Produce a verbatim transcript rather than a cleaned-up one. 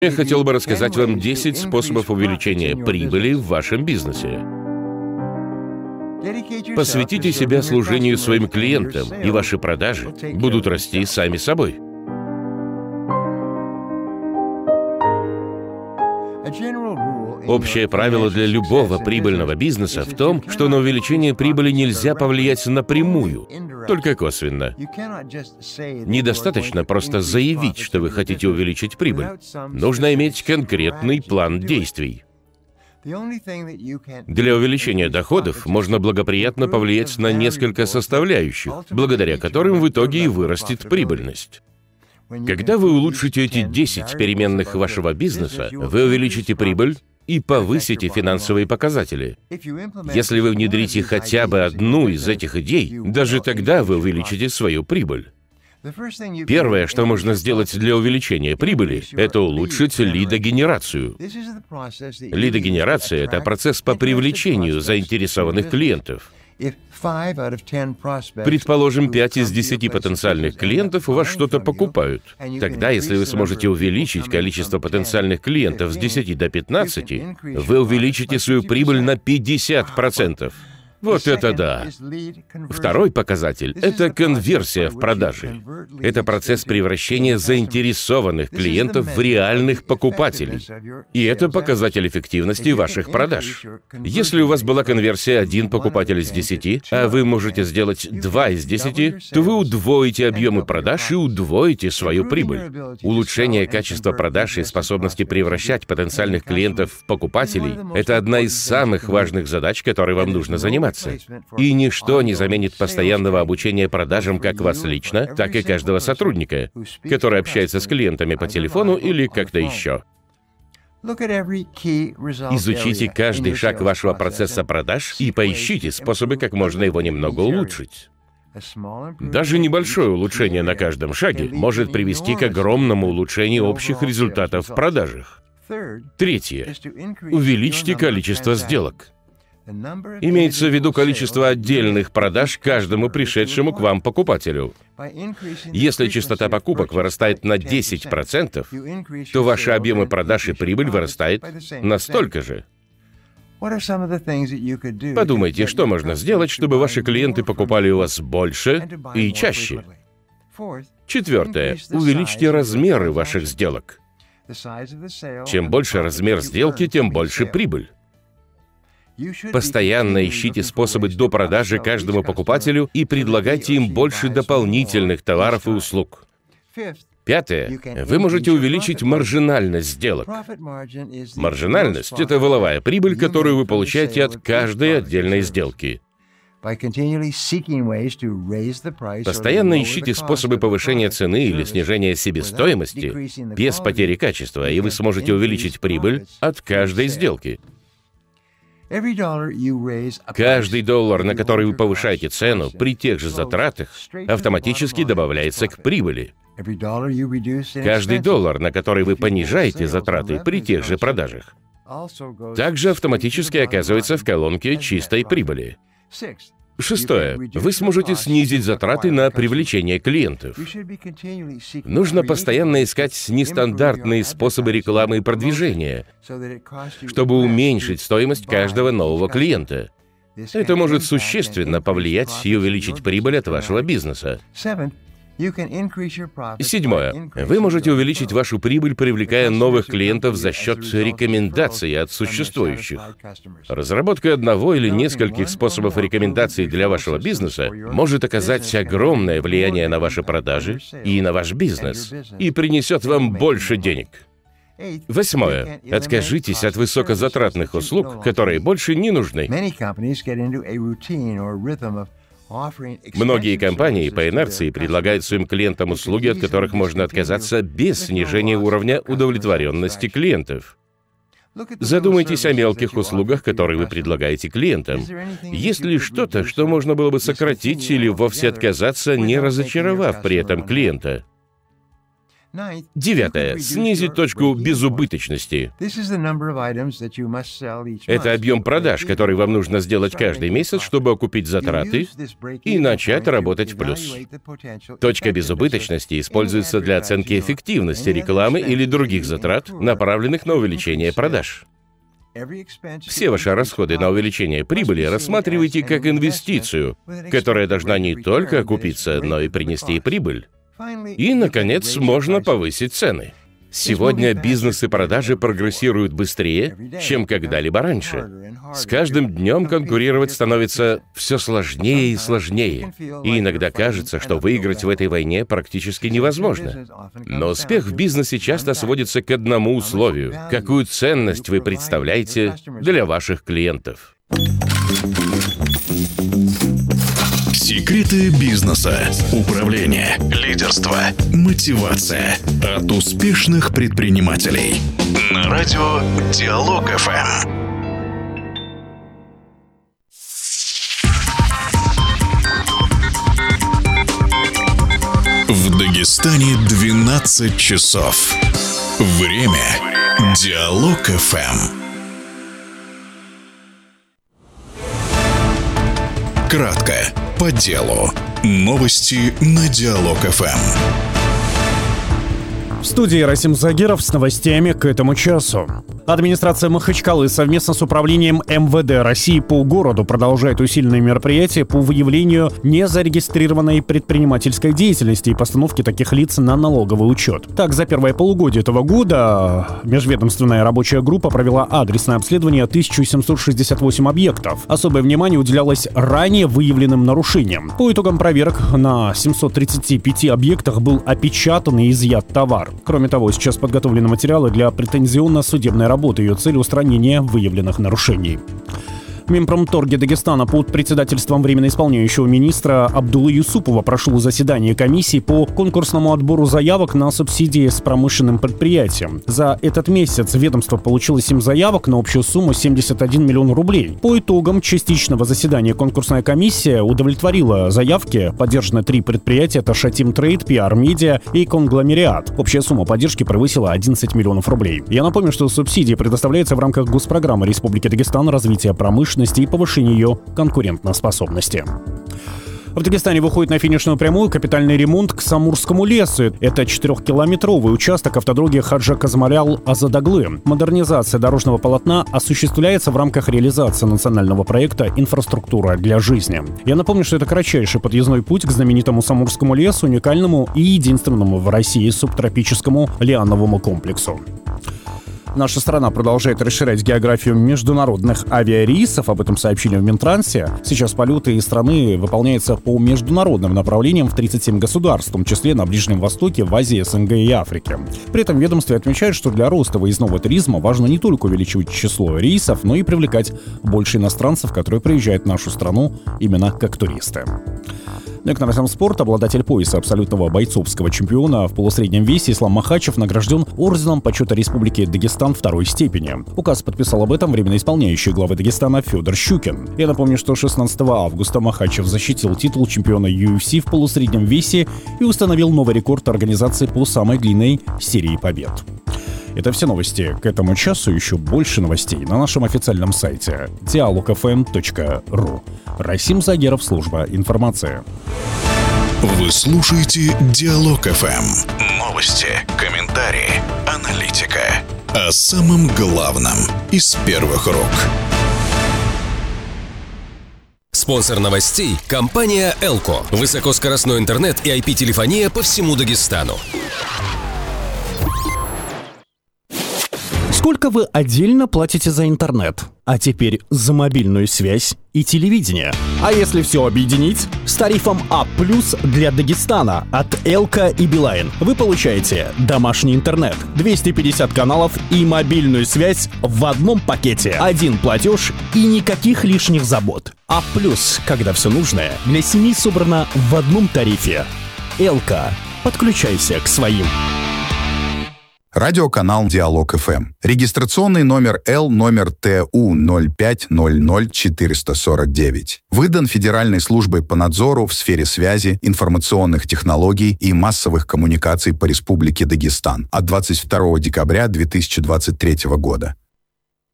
Я хотел бы рассказать вам десять способов увеличения прибыли в вашем бизнесе. Посвятите себя служению своим клиентам, и ваши продажи будут расти сами собой. Общее правило для любого прибыльного бизнеса в том, что на увеличение прибыли нельзя повлиять напрямую, только косвенно. Недостаточно просто заявить, что вы хотите увеличить прибыль. Нужно иметь конкретный план действий. Для увеличения доходов можно благоприятно повлиять на несколько составляющих, благодаря которым в итоге и вырастет прибыльность. Когда вы улучшите эти десять переменных вашего бизнеса, вы увеличите прибыль и повысите финансовые показатели. Если вы внедрите хотя бы одну из этих идей, даже тогда вы увеличите свою прибыль. Первое, что можно сделать для увеличения прибыли, это улучшить лидогенерацию. Лидогенерация — это процесс по привлечению заинтересованных клиентов. Предположим, пять из десяти потенциальных клиентов у вас что-то покупают. Тогда, если вы сможете увеличить количество потенциальных клиентов с десяти до пятнадцати, вы увеличите свою прибыль на пятьдесят процентов. Вот это да! Второй показатель — это конверсия в продаже. Это процесс превращения заинтересованных клиентов в реальных покупателей. И это показатель эффективности ваших продаж. Если у вас была конверсия один покупатель из десяти, а вы можете сделать два из десяти, то вы удвоите объемы продаж и удвоите свою прибыль. Улучшение качества продаж и способности превращать потенциальных клиентов в покупателей — это одна из самых важных задач, которой вам нужно заниматься. И ничто не заменит постоянного обучения продажам как вас лично, так и каждого сотрудника, который общается с клиентами по телефону или как-то еще. Изучите каждый шаг вашего процесса продаж и поищите способы, как можно его немного улучшить. Даже небольшое улучшение на каждом шаге может привести к огромному улучшению общих результатов в продажах. Третье. Увеличьте количество сделок. Имеется в виду количество отдельных продаж каждому пришедшему к вам покупателю. Если частота покупок вырастает на десять процентов, то ваши объемы продаж и прибыль вырастает настолько же. Подумайте, что можно сделать, чтобы ваши клиенты покупали у вас больше и чаще. Четвертое. Увеличьте размеры ваших сделок. Чем больше размер сделки, тем больше прибыль. Постоянно ищите способы до продажи каждому покупателю и предлагайте им больше дополнительных товаров и услуг. Пятое. Вы можете увеличить маржинальность сделок. Маржинальность — это валовая прибыль, которую вы получаете от каждой отдельной сделки. Постоянно ищите способы повышения цены или снижения себестоимости без потери качества, и вы сможете увеличить прибыль от каждой сделки. Каждый доллар, на который вы повышаете цену при тех же затратах, автоматически добавляется к прибыли. Каждый доллар, на который вы понижаете затраты при тех же продажах, также автоматически оказывается в колонке чистой прибыли. Шестое. Вы сможете снизить затраты на привлечение клиентов. Нужно постоянно искать нестандартные способы рекламы и продвижения, чтобы уменьшить стоимость каждого нового клиента. Это может существенно повлиять и увеличить прибыль от вашего бизнеса. Седьмое. Вы можете увеличить вашу прибыль, привлекая новых клиентов за счет рекомендаций от существующих. Разработка одного или нескольких способов рекомендаций для вашего бизнеса может оказать огромное влияние на ваши продажи и на ваш бизнес, и принесет вам больше денег. Восьмое. Откажитесь от высокозатратных услуг, которые больше не нужны. Многие компании по инерции предлагают своим клиентам услуги, от которых можно отказаться без снижения уровня удовлетворенности клиентов. Задумайтесь о мелких услугах, которые вы предлагаете клиентам. Есть ли что-то, что можно было бы сократить или вовсе отказаться, не разочаровав при этом клиента? Девятое. Снизить точку безубыточности. Это объем продаж, который вам нужно сделать каждый месяц, чтобы окупить затраты и начать работать в плюс. Точка безубыточности используется для оценки эффективности рекламы или других затрат, направленных на увеличение продаж. Все ваши расходы на увеличение прибыли рассматривайте как инвестицию, которая должна не только окупиться, но и принести прибыль. И, наконец, можно повысить цены. Сегодня бизнес и продажи прогрессируют быстрее, чем когда-либо раньше. С каждым днем конкурировать становится все сложнее и сложнее. И иногда кажется, что выиграть в этой войне практически невозможно. Но успех в бизнесе часто сводится к одному условию. Какую ценность вы представляете для ваших клиентов? Секреты бизнеса, управление, лидерство, мотивация от успешных предпринимателей. На радио Диалог эф эм. В Дагестане двенадцать часов. Время Диалог эф эм. Кратко, по делу. Новости на Диалог эф эм. В студии Расим Загиров с новостями к этому часу. Администрация Махачкалы совместно с управлением эм вэ дэ России по городу продолжает усиленные мероприятия по выявлению незарегистрированной предпринимательской деятельности и постановке таких лиц на налоговый учет. Так, за первое полугодие этого года межведомственная рабочая группа провела адресное обследование тысяча семьсот шестьдесят восемь объектов. Особое внимание уделялось ранее выявленным нарушениям. По итогам проверок на семьсот тридцати пяти объектах был опечатан и изъят товар. Кроме того, сейчас подготовлены материалы для претензионно-судебной работы. Ее цель — устранение выявленных нарушений. В Минпромторге Дагестана под председательством временно исполняющего министра Абдуллы Юсупова прошло заседание комиссии по конкурсному отбору заявок на субсидии с промышленным предприятием. За этот месяц ведомство получило семь заявок на общую сумму семьдесят один миллион рублей. По итогам частичного заседания конкурсная комиссия удовлетворила заявки. Поддержаны три предприятия: это Шатим Трейд, пи ар Медиа и Конгломериат. Общая сумма поддержки превысила одиннадцать миллионов рублей. Я напомню, что субсидии предоставляются в рамках госпрограммы Республики Дагестан развития промышленности и повышение ее конкурентоспособности. В Дагестане выходит на финишную прямую капитальный ремонт к Самурскому лесу. Это четырехкилометровый участок автодороги Хаджа-Казмарял-Азадаглы. Модернизация дорожного полотна осуществляется в рамках реализации национального проекта «Инфраструктура для жизни». Я напомню, что это кратчайший подъездной путь к знаменитому Самурскому лесу, уникальному и единственному в России субтропическому лиановому комплексу. Наша страна продолжает расширять географию международных авиарейсов. Об этом сообщили в Минтрансе. Сейчас полеты из страны выполняются по международным направлениям в тридцать семь государств, в том числе на Ближнем Востоке, в Азии, эс эн гэ и Африке. При этом ведомство отмечает, что для роста выездного туризма важно не только увеличивать число рейсов, но и привлекать больше иностранцев, которые приезжают в нашу страну именно как туристы. Ну и к новостям спорта. Обладатель пояса абсолютного бойцовского чемпиона в полусреднем весе Ислам Махачев награжден орденом почета Республики Дагестан второй степени. Указ подписал об этом временно исполняющий главы Дагестана Федор Щукин. Я напомню, что шестнадцатого августа Махачев защитил титул чемпиона ю эф си в полусреднем весе и установил новый рекорд организации по самой длинной серии побед. Это все новости к этому часу. Еще больше новостей на нашем официальном сайте диалог эф эм точка ру. Расим Загиров, служба информации. Вы слушаете Диалог эф эм. Новости, комментарии, аналитика. О самом главном из первых рук. Спонсор новостей – компания Элко. Высокоскоростной интернет и ай пи-телефония по всему Дагестану. Сколько вы отдельно платите за интернет? А теперь за мобильную связь и телевидение. А если все объединить? С тарифом А плюс для Дагестана от Элка и Билайн вы получаете домашний интернет, двести пятьдесят каналов и мобильную связь в одном пакете. Один платеж и никаких лишних забот. А плюс, когда все нужное для семьи собрано в одном тарифе. Элка. Подключайся к своим. Радиоканал «Диалог эф эм». Регистрационный номер Л номер Т У ноль пять ноль ноль четыреста сорок девять. Выдан Федеральной службой по надзору в сфере связи, информационных технологий и массовых коммуникаций по Республике Дагестан от двадцать второго декабря две тысячи двадцать третьего года.